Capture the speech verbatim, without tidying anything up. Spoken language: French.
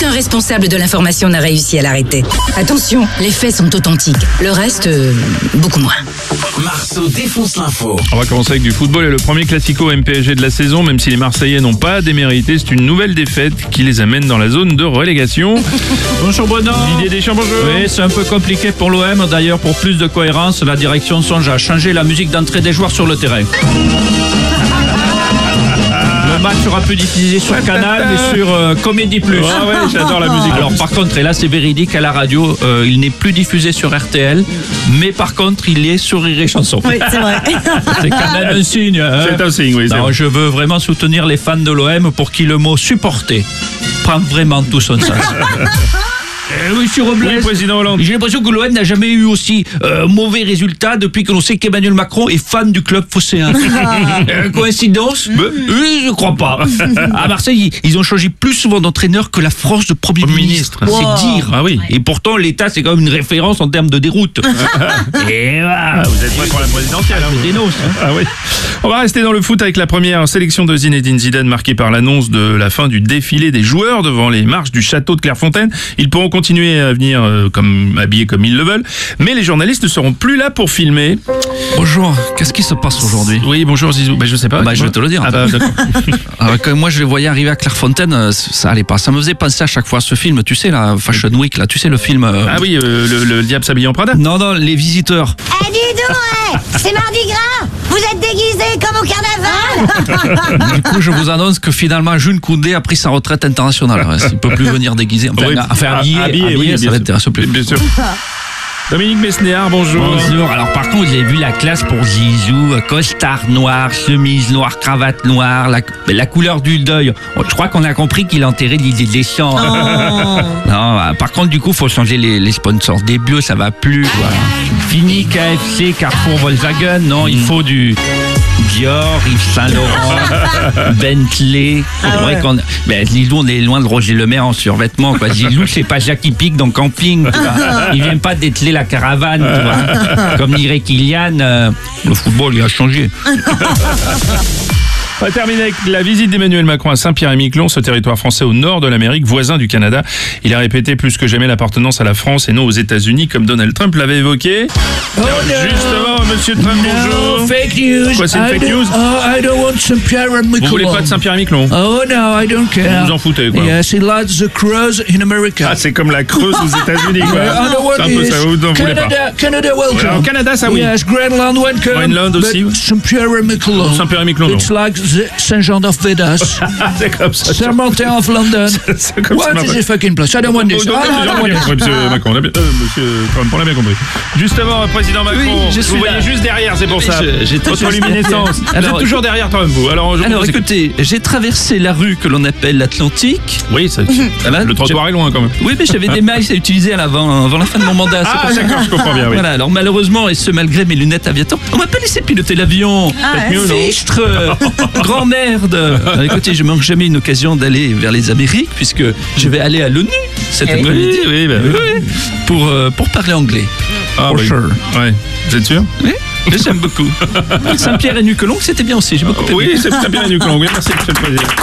aucun responsable de l'information n'a réussi à l'arrêter. Attention, les faits sont authentiques. Le reste, euh, beaucoup moins. Marceau défonce l'info. On va commencer avec du football et le premier classico M P S G de la saison, même si les Marseillais n'ont pas démérité, c'est une nouvelle défaite qui les amène dans la zone de relégation. Bonjour Bruno. Didier Deschamps, bonjour. Oui, c'est un peu compliqué pour l'O M. D'ailleurs, pour plus de cohérence, la direction songe à changer la musique d'entrée des joueurs sur le terrain. Le match sera plus diffusé sur Canal, mais sur euh, Comédie Plus. Ah ouais, j'adore la musique. Alors par contre, et là c'est véridique, à la radio, euh, il n'est plus diffusé sur R T L, mais par contre, il est sur Rire et Chanson. Oui, c'est vrai. C'est quand même un signe. Hein. C'est un signe, oui. C'est Non, vrai. je veux vraiment soutenir les fans de l'O M pour qui le mot supporter prend vraiment tout son sens. Euh, Monsieur Robles, Oui, président Hollande. j'ai l'impression que l'O M n'a jamais eu aussi euh, mauvais résultats depuis que l'on sait qu'Emmanuel Macron est fan du club phocéen. euh, coïncidence euh, Je ne crois pas. À Marseille, ils ont changé plus souvent d'entraîneur que la France de Premier Premier ministre. ministre. C'est Wow. dire. Ah oui. Et pourtant, l'État, c'est quand même une référence en termes de déroute. Et voilà. Ah, vous êtes prêts pour la présidentielle, hein, vous. Des noces, hein. Ah oui. On va rester dans le foot avec la première sélection de Zinedine Zidane marquée par l'annonce de la fin du défilé des joueurs devant les marches du château de Clairefontaine. Ils pourront continuer à venir euh, comme habillés comme ils le veulent, mais les journalistes ne seront plus là pour filmer. Bonjour, qu'est-ce qui se passe aujourd'hui? Oui, bonjour Zizou. Ben, je sais pas. Bah, je vais te le dire. Ah bah, d'accord. Alors, quand moi je les voyais arriver à Clairefontaine, euh, ça allait pas. Ça me faisait penser à chaque fois à ce film, tu sais, la Fashion Week, là, tu sais, le film. euh, Ah oui, euh, le, le diable s'habille en Prada. Non, non, les visiteurs. Eh, dis donc, eh, c'est Mardi Gras. Vous êtes déguisés comme au carnaval. Du coup, je vous annonce que finalement, Jules Koundé a pris sa retraite internationale. Ouais, il peut plus venir déguisé. Enfin, Oui. enfin habillé, Ah, habillé, habillé, oui, ça bien sûr. l'intéresse plus. Bien sûr. Dominique Mesnéard, bonjour. Bonjour. Alors par contre, vous avez vu la classe pour Zizou, euh, costard noir, chemise noire, cravate noire, la, la couleur du deuil. Oh, je crois qu'on a compris qu'il enterrait Didier Deschamps. Oh. Non, euh, par contre, du coup, faut changer les, les sponsors. Des bleus, ça va plus. Voilà. Fini K F C, Carrefour, Volkswagen. Non, il faut du Dior, Yves Saint Laurent, Bentley. C'est Ah vrai ouais. qu'on, ben, Zizou, on est loin de Roger Le Maire en survêtement, quoi. Zizou, c'est pas Jacques qui pique dans le camping, tu vois. Il vient pas dételer la caravane, tu vois. Comme dirait Kylian, euh, le football, il a changé. On va terminer avec la visite d'Emmanuel Macron à Saint-Pierre-et-Miquelon, ce territoire français au nord de l'Amérique, voisin du Canada. Il a répété plus que jamais l'appartenance à la France et non aux États-Unis, comme Donald Trump l'avait évoqué. Justement, Monsieur Trump, bonjour. Fake news. Quoi, c'est une I fake don't- news Oh, I don't want some Vous voulez pas de Saint-Pierre-et-Miquelon? Oh no, I don't care. Vous vous en foutez, quoi. Yes, he likes the Creuse in America. Ah, c'est comme la Creuse aux États-Unis, quoi. Yeah, I know what C'est un peu is. ça, vous n'en voulez pas. Canada, Canada, welcome. Ouais, au Canada, ça, oui. Yes, Greenland, welcome. Greenland aussi, But oui. Saint-Pierre-et-Miquelon. Saint-Pierre-et-Miquelon, non. It's like the Saint John of Vedas. C'est comme ça. Saint Martin of London. C'est comme ça. What is this fucking place? I don't want this. Oh, I non, don't non, want on a bien this. compris, Monsieur Macron. On a bien- euh, Monsieur Trump, on l'a bien compris. Justement, président Macron, Oui, je suis vous là. voyez juste derrière, c'est pour Oui, ça. je- j'étais Votre juste luminescence. Vous Alors, êtes toujours derrière Trump, vous. Alors, je Alors vous- écoutez, j'ai traversé la rue que l'on appelle l'Atlantique. Oui, ça, Voilà. le trottoir est loin quand même. Oui, mais j'avais des miles à utiliser à l'avant, avant la fin de mon mandat. c'est Ah, pour ça. d'accord, je comprends bien, oui. Voilà, alors malheureusement, et ce malgré mes lunettes aviator, on m'a pas laissé piloter l'avion. Ah, Faites mieux, non? Fichtre, grand merde. Alors, écoutez, je manque jamais une occasion d'aller vers les Amériques, puisque je vais aller à l'ONU cet Eh oui. après-midi. Oui, oui, bah oui. Oui, pour, euh, pour parler anglais. Ah, For bah, sure. Ouais. Vous êtes sûr? Oui, j'aime beaucoup. Saint-Pierre et Miquelon, c'était bien aussi, j'ai beaucoup aimé. Oui, c'est très bien, Nuclon. Oui, merci, Monsieur le Président.